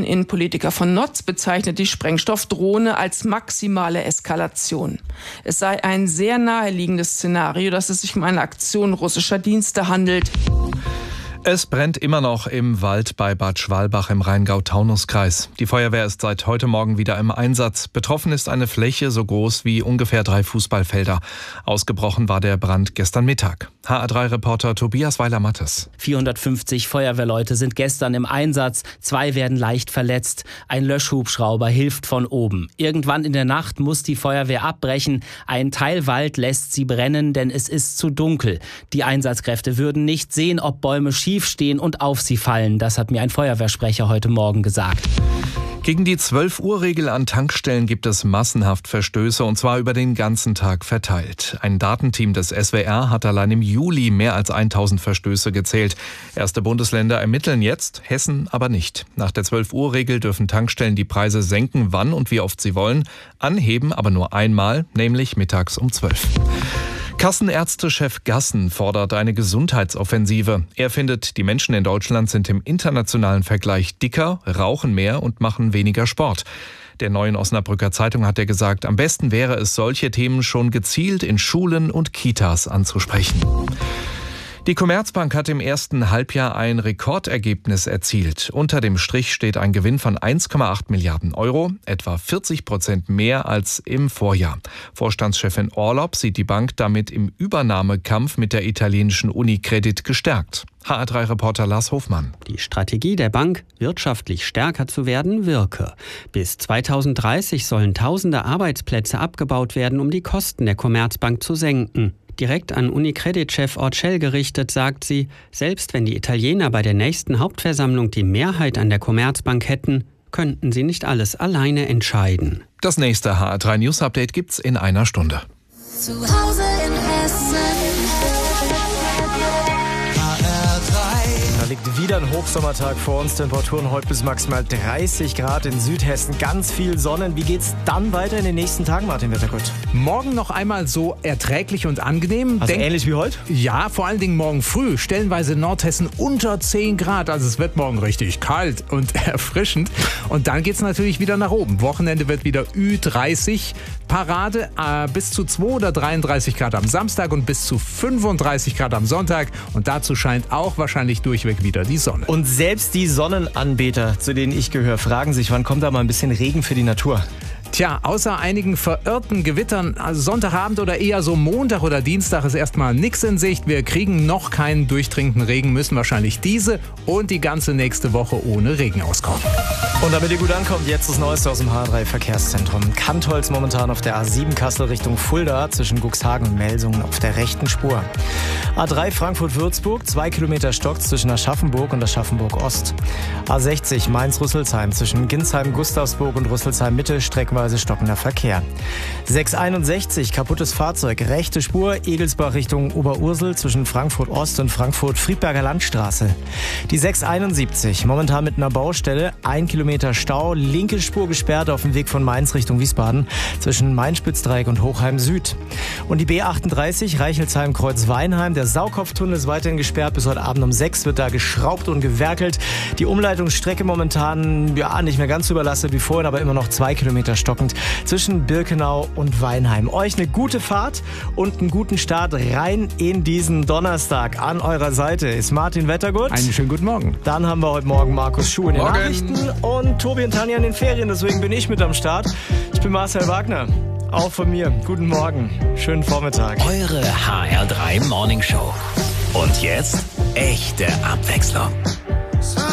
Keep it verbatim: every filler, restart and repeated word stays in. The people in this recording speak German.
Innenpolitiker von Notz bezeichnet die Sprengstoffdrohne als maximale Eskalation. Es sei ein sehr naheliegendes Szenario, dass es sich um eine Aktion russischer Dienste handelt. Es brennt immer noch im Wald bei Bad Schwalbach im Rheingau-Taunus-Kreis. Die Feuerwehr ist seit heute Morgen wieder im Einsatz. Betroffen ist eine Fläche so groß wie ungefähr drei Fußballfelder. Ausgebrochen war der Brand gestern Mittag. H A drei Reporter Tobias Weiler-Mattes. vierhundertfünfzig Feuerwehrleute sind gestern im Einsatz. Zwei werden leicht verletzt. Ein Löschhubschrauber hilft von oben. Irgendwann in der Nacht muss die Feuerwehr abbrechen. Ein Teil Wald lässt sie brennen, denn es ist zu dunkel. Die Einsatzkräfte würden nicht sehen, ob Bäume schief stehen und auf sie fallen. Das hat mir ein Feuerwehrsprecher heute Morgen gesagt. Gegen die zwölf Uhr Regel an Tankstellen gibt es massenhaft Verstöße, und zwar über den ganzen Tag verteilt. Ein Datenteam des S W R hat allein im Juli mehr als tausend Verstöße gezählt. Erste Bundesländer ermitteln jetzt, Hessen aber nicht. Nach der zwölf Uhr Regel dürfen Tankstellen die Preise senken, wann und wie oft sie wollen, anheben aber nur einmal, nämlich mittags um zwölf. Kassenärztechef Gassen fordert eine Gesundheitsoffensive. Er findet, die Menschen in Deutschland sind im internationalen Vergleich dicker, rauchen mehr und machen weniger Sport. Der Neuen Osnabrücker Zeitung hat er gesagt, am besten wäre es, solche Themen schon gezielt in Schulen und Kitas anzusprechen. Die Commerzbank hat im ersten Halbjahr ein Rekordergebnis erzielt. Unter dem Strich steht ein Gewinn von eins Komma acht Milliarden Euro, etwa vierzig Prozent mehr als im Vorjahr. Vorstandschefin Orlopp sieht die Bank damit im Übernahmekampf mit der italienischen Unicredit gestärkt. H A drei Reporter Lars Hofmann. Die Strategie der Bank, wirtschaftlich stärker zu werden, wirke. Bis zweitausenddreißig sollen tausende Arbeitsplätze abgebaut werden, um die Kosten der Commerzbank zu senken. Direkt an Unicredit-Chef Orcel gerichtet, sagt sie, selbst wenn die Italiener bei der nächsten Hauptversammlung die Mehrheit an der Commerzbank hätten, könnten sie nicht alles alleine entscheiden. Das nächste H A drei News Update gibt's in einer Stunde. Zu Hause in Hessen. Da liegt wieder ein Hochsommertag vor uns. Temperaturen heute bis maximal dreißig Grad in Südhessen. Ganz viel Sonne. Wie geht's dann weiter in den nächsten Tagen, Martin Wettergott? Morgen noch einmal so erträglich und angenehm. Also Denk, ähnlich wie heute? Ja, vor allen Dingen morgen früh. Stellenweise Nordhessen unter zehn Grad. Also es wird morgen richtig kalt und erfrischend. Und dann geht's natürlich wieder nach oben. Wochenende wird wieder Ü dreißig. Parade äh, bis zu zwei oder dreiunddreißig Grad am Samstag und bis zu fünfunddreißig Grad am Sonntag. Und dazu scheint auch wahrscheinlich durchweg wieder die Sonne. Und selbst die Sonnenanbeter, zu denen ich gehöre, fragen sich, wann kommt da mal ein bisschen Regen für die Natur? Tja, außer einigen verirrten Gewittern, also Sonntagabend oder eher so Montag oder Dienstag ist erstmal nichts in Sicht. Wir kriegen noch keinen durchdringenden Regen, müssen wahrscheinlich diese und die ganze nächste Woche ohne Regen auskommen. Und damit ihr gut ankommt, jetzt das Neueste aus dem H drei Verkehrszentrum. Kantholz momentan auf der A sieben Kassel Richtung Fulda zwischen Cuxhagen und Melsungen auf der rechten Spur. A drei Frankfurt-Würzburg, zwei Kilometer Stock zwischen Aschaffenburg und Aschaffenburg-Ost. A sechzig Mainz-Rüsselsheim zwischen Ginsheim-Gustavsburg und Rüsselsheim-Mitte streckenweise stockender Verkehr. sechshunderteinundsechzig kaputtes Fahrzeug, rechte Spur, Egelsbach Richtung Oberursel zwischen Frankfurt-Ost und Frankfurt-Friedberger Landstraße. Die sechshunderteinundsiebzig, momentan mit einer Baustelle, ein Kilometer Stau, linke Spur gesperrt auf dem Weg von Mainz Richtung Wiesbaden zwischen Main-Spitzdreieck und Hochheim Süd. Und die B achtunddreißig Reichelsheim-Kreuz-Weinheim, der Saukopftunnel ist weiterhin gesperrt, bis heute Abend um sechs wird da geschraubt und gewerkelt. Die Umleitungsstrecke momentan ja nicht mehr ganz so überlastet wie vorhin, aber immer noch zwei Kilometer stockend zwischen Birkenau und Weinheim. Euch eine gute Fahrt und einen guten Start rein in diesen Donnerstag. An eurer Seite ist Martin Wettergut. Einen schönen guten Morgen. Dann haben wir heute Morgen Markus Schuh in den Morgen. Nachrichten und Tobi und Tanja in den Ferien. Deswegen bin ich mit am Start. Ich bin Marcel Wagner. Auch von mir. Guten Morgen. Schönen Vormittag. Eure H R drei Morning Show. Und jetzt echte Abwechslung.